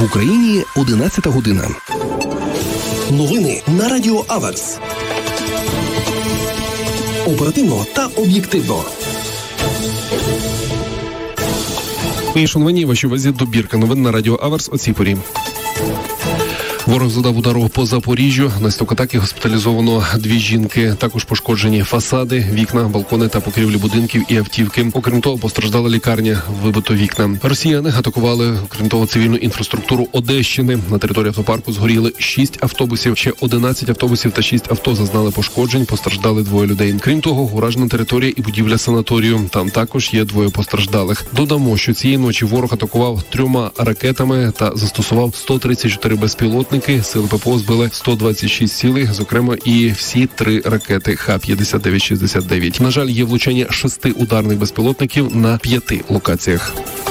Україні 11 година. Новини на Радіо Аверс. Оперативно та об'єктивно. Шановні, вашій увазі добірка новин на Радіо Аверс о цій порі. Ворог завдав удару по Запоріжжю. Наслідок атаки госпіталізовано 2 жінки. Також пошкоджені фасади, вікна, балкони та покрівлі будинків і автівки. Окрім того, постраждала лікарня, вибито вікна. Росіяни атакували, окрім того, цивільну інфраструктуру Одещини. На території автопарку згоріли 6 автобусів, ще 11 автобусів та 6 авто зазнали пошкоджень, постраждали 2 людей. Крім того, уражена територія і будівля санаторію. Там також є 2 постраждалих. Додамо, що цієї ночі ворог атакував 3 ракетами та застосував 134 безпілотники. Сили ППО збили 126 цілей, зокрема і всі 3 ракети Х-59-69. На жаль, є влучання 6 ударних безпілотників на 5 локаціях.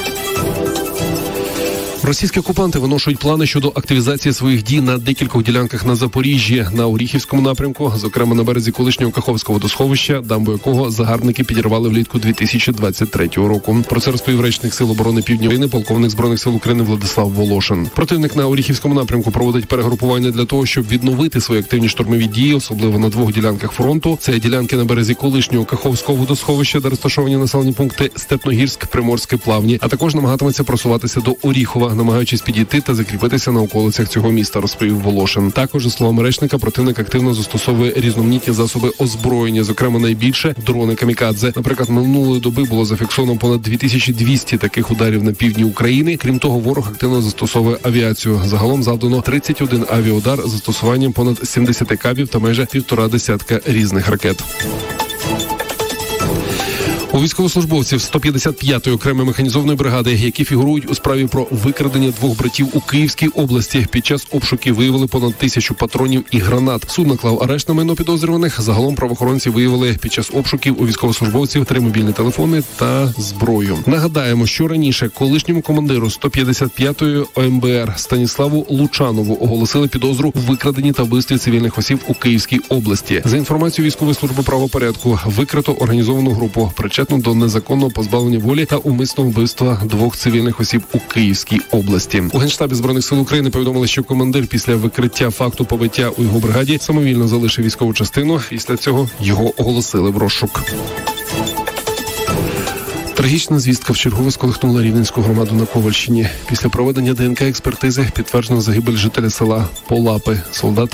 Російські окупанти виношують плани щодо активізації своїх дій на декількох ділянках на Запоріжжі, на Оріхівському напрямку, зокрема на березі колишнього Каховського водосховища, дамбу якого загарбники підірвали влітку 2023 року. Про це розповів речник Сил оборони Півдня України, полковник Збройних сил України Владислав Волошин. Противник на Оріхівському напрямку проводить перегрупування для того, щоб відновити свої активні штурмові дії, особливо на 2 ділянках фронту. Це ділянки на березі колишнього Каховського водосховища, де розташовані населені пункти Степногірськ, Приморське, Плавні, а також намагатиметься просуватися до Оріхова, намагаючись підійти та закріпитися на околицях цього міста, розповів Волошин. Також, за словами речника, противник активно застосовує різноманітні засоби озброєння, зокрема найбільше дрони камікадзе. Наприклад, минулої доби було зафіксовано понад 2200 таких ударів на півдні України. Крім того, ворог активно застосовує авіацію. Загалом завдано 31 авіаудар з застосуванням понад 70 кабів та майже 1,5 десятка різних ракет. У військовослужбовців 155-ї окремої механізованої бригади, які фігурують у справі про викрадення 2 братів у Київській області, під час обшуків виявили понад 1000 патронів і гранат. Суд наклав арешт на майно підозрюваних. Загалом правоохоронці виявили під час обшуків у військовослужбовців 3 мобільні телефони та зброю. Нагадаємо, що раніше колишньому командиру 155-ї ОМБР Станіславу Лучанову оголосили підозру у викраденні та вбивстві цивільних осіб у Київській області. За інформацією військової служби правопорядку, викрито організовану групу, причетну до незаконного позбавлення волі та умисного вбивства 2 цивільних осіб у Київській області. У Генштабі Збройних сил України повідомили, що командир після викриття факту побиття у його бригаді самовільно залишив військову частину. Після цього його оголосили в розшук. Трагічна звістка вчергове сколихнула Рівненську громаду на Ковальщині. Після проведення ДНК-експертизи підтверджено загибель жителя села Полапи, солдата